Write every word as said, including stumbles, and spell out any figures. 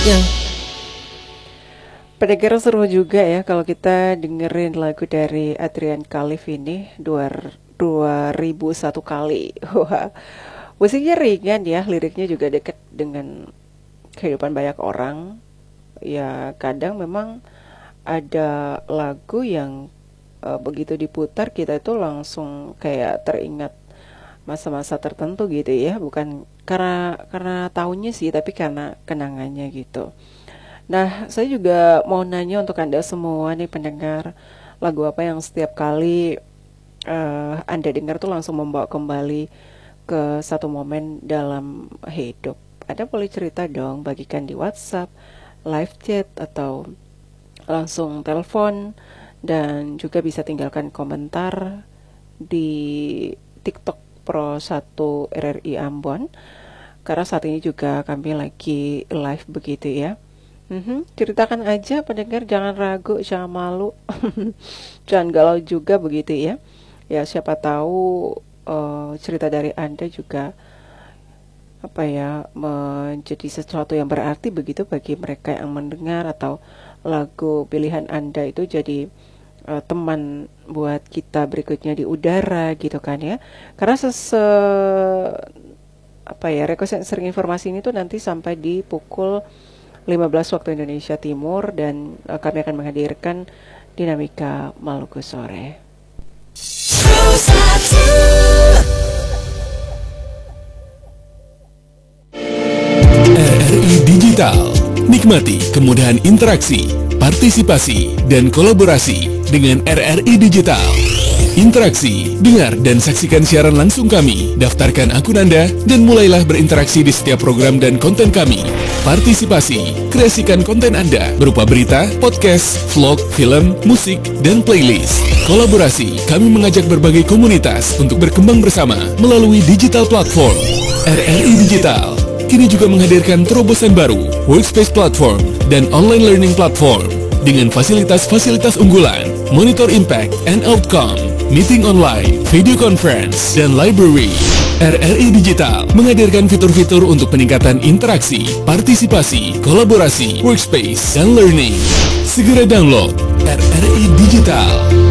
selanjutnya. Pendengar seru juga ya kalau kita dengerin lagu dari Adrian Khalif ini dua ribu satu kali. Wah, musiknya ringan ya, liriknya juga dekat dengan kehidupan banyak orang. Ya kadang memang ada lagu yang uh, begitu diputar kita itu langsung kayak teringat masa-masa tertentu gitu ya, bukan karena karena tahunnya sih, tapi karena kenangannya gitu. Nah, saya juga mau nanya untuk Anda semua nih pendengar, lagu apa yang setiap kali uh, Anda dengar tuh langsung membawa kembali ke satu momen dalam hidup? Anda boleh cerita dong, bagikan di WhatsApp, live chat, atau langsung telepon, dan juga bisa tinggalkan komentar di TikTok Pro satu R R I Ambon, karena saat ini juga kami lagi live begitu ya. Mm-hmm. Ceritakan aja pendengar, jangan ragu, jangan malu, jangan galau juga begitu ya. Ya siapa tahu uh, cerita dari Anda juga apa ya menjadi sesuatu yang berarti begitu bagi mereka yang mendengar, atau lagu pilihan Anda itu jadi Uh, teman buat kita berikutnya di udara gitu kan ya. Karena sese apa ya request sering informasi ini tuh nanti sampai di pukul lima belas waktu Indonesia Timur, dan uh, kami akan menghadirkan Dinamika Maluku Sore. R R I Digital. Nikmati kemudahan interaksi, partisipasi, dan kolaborasi dengan R R I Digital. Interaksi, dengar dan saksikan siaran langsung kami, daftarkan akun Anda, dan mulailah berinteraksi di setiap program dan konten kami. Partisipasi, kreasikan konten Anda berupa berita, podcast, vlog, film, musik, dan playlist. Kolaborasi, kami mengajak berbagai komunitas untuk berkembang bersama melalui digital platform. R R I Digital kini juga menghadirkan terobosan baru, workspace platform, dan online learning platform dengan fasilitas-fasilitas unggulan, monitor impact and outcome, meeting online, video conference, dan library. R R I Digital menghadirkan fitur-fitur untuk peningkatan interaksi, partisipasi, kolaborasi, workspace, dan learning. Segera download R R I Digital.